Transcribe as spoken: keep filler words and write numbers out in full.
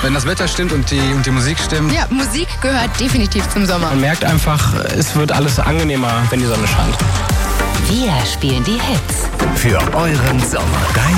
Wenn das Wetter stimmt und die, und die Musik stimmt. Ja, Musik gehört definitiv zum Sommer. Man merkt einfach, es wird alles angenehmer, wenn die Sonne scheint. Wir spielen die Hits. Für euren Sommer. Dein